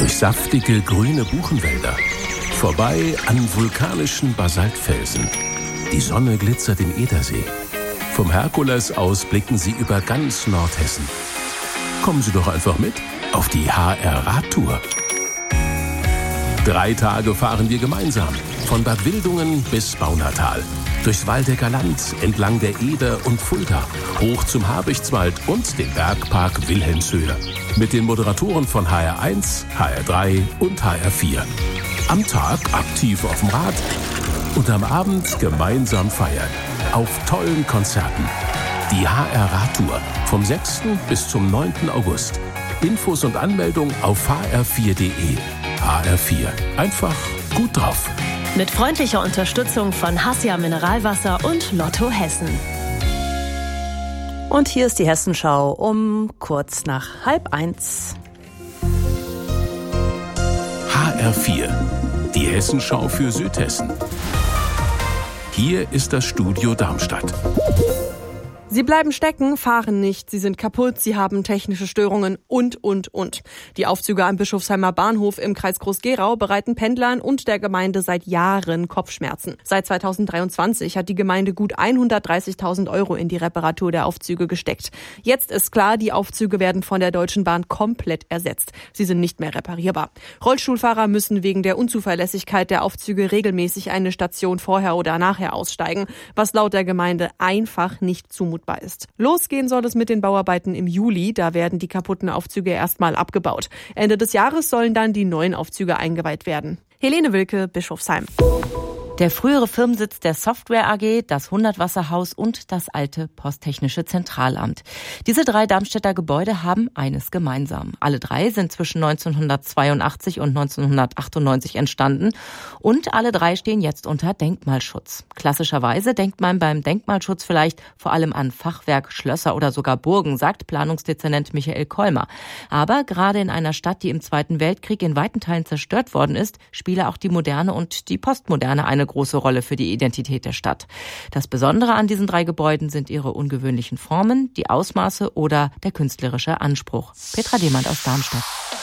Durch saftige grüne Buchenwälder. Vorbei an vulkanischen Basaltfelsen. Die Sonne glitzert im Edersee. Vom Herkules aus blicken Sie über ganz Nordhessen. Kommen Sie doch einfach mit auf die HR-Radtour. 3 Tage fahren wir gemeinsam. Von Bad Wildungen bis Baunatal. Durchs Waldecker Land, entlang der Eder und Fulda. Hoch zum Habichtswald und den Bergpark Wilhelmshöhe. Mit den Moderatoren von HR1, HR3 und HR4. Am Tag aktiv auf dem Rad und am Abend gemeinsam feiern. Auf tollen Konzerten. Die HR-Radtour vom 6. bis zum 9. August. Infos und Anmeldung auf hr4.de. HR4. Einfach gut drauf. Mit freundlicher Unterstützung von Hassia Mineralwasser und Lotto Hessen. Und hier ist die Hessenschau um kurz nach 12:30. HR4. Die Hessenschau für Südhessen. Hier ist das Studio Darmstadt. Sie bleiben stecken, fahren nicht, sie sind kaputt, sie haben technische Störungen und. Die Aufzüge am Bischofsheimer Bahnhof im Kreis Groß-Gerau bereiten Pendlern und der Gemeinde seit Jahren Kopfschmerzen. Seit 2023 hat die Gemeinde gut 130.000 € in die Reparatur der Aufzüge gesteckt. Jetzt ist klar, die Aufzüge werden von der Deutschen Bahn komplett ersetzt. Sie sind nicht mehr reparierbar. Rollstuhlfahrer müssen wegen der Unzuverlässigkeit der Aufzüge regelmäßig eine Station vorher oder nachher aussteigen, was laut der Gemeinde einfach nicht zumutbar ist. Losgehen soll es mit den Bauarbeiten im Juli, da werden die kaputten Aufzüge erstmal abgebaut. Ende des Jahres sollen dann die neuen Aufzüge eingeweiht werden. Helene Wilke, Bischofsheim. Der frühere Firmensitz der Software AG, das 100-Wasserhaus und das alte Posttechnische Zentralamt. Diese 3 Darmstädter Gebäude haben eines gemeinsam. Alle 3 sind zwischen 1982 und 1998 entstanden und alle 3 stehen jetzt unter Denkmalschutz. Klassischerweise denkt man beim Denkmalschutz vielleicht vor allem an Fachwerk, Schlösser oder sogar Burgen, sagt Planungsdezernent Michael Kolmer. Aber gerade in einer Stadt, die im Zweiten Weltkrieg in weiten Teilen zerstört worden ist, spiele auch die Moderne und die Postmoderne eine große Rolle für die Identität der Stadt. Das Besondere an diesen 3 Gebäuden sind ihre ungewöhnlichen Formen, die Ausmaße oder der künstlerische Anspruch. Petra Demand aus Darmstadt.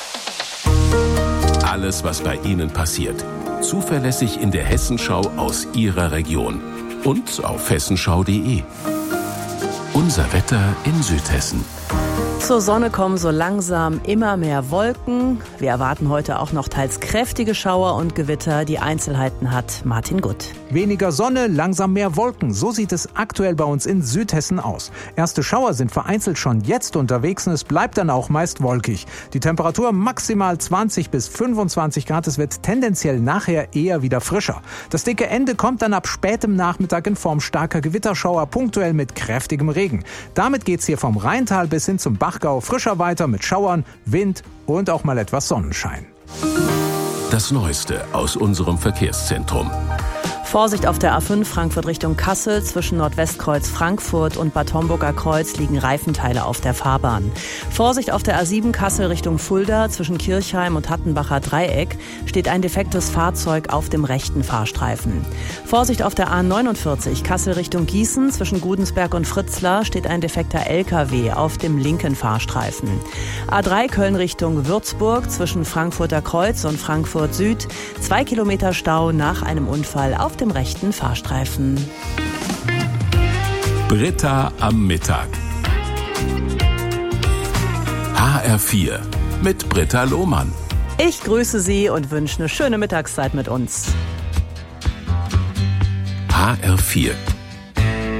Alles, was bei Ihnen passiert. Zuverlässig in der Hessenschau aus Ihrer Region. Und auf hessenschau.de. Unser Wetter in Südhessen. Zur Sonne kommen so langsam immer mehr Wolken. Wir erwarten heute auch noch teils kräftige Schauer und Gewitter. Die Einzelheiten hat Martin Gutt. Weniger Sonne, langsam mehr Wolken. So sieht es aktuell bei uns in Südhessen aus. Erste Schauer sind vereinzelt schon jetzt unterwegs und es bleibt dann auch meist wolkig. Die Temperatur maximal 20 bis 25 Grad. Es wird tendenziell nachher eher wieder frischer. Das dicke Ende kommt dann ab spätem Nachmittag in Form starker Gewitterschauer, punktuell mit kräftigem Regen. Damit geht's hier vom Rheintal bis hin zum Bachgau frischer weiter mit Schauern, Wind und auch mal etwas Sonnenschein. Das Neueste aus unserem Verkehrszentrum. Vorsicht auf der A5 Frankfurt Richtung Kassel. Zwischen Nordwestkreuz Frankfurt und Bad Homburger Kreuz liegen Reifenteile auf der Fahrbahn. Vorsicht auf der A7 Kassel Richtung Fulda. Zwischen Kirchheim und Hattenbacher Dreieck steht ein defektes Fahrzeug auf dem rechten Fahrstreifen. Vorsicht auf der A49 Kassel Richtung Gießen. Zwischen Gudensberg und Fritzlar steht ein defekter LKW auf dem linken Fahrstreifen. A3 Köln Richtung Würzburg. Zwischen Frankfurter Kreuz und Frankfurt Süd 2 Kilometer Stau nach einem Unfall auf dem rechten Fahrstreifen. Britta am Mittag. HR4 mit Britta Lohmann. Ich grüße Sie und wünsche eine schöne Mittagszeit mit uns. HR4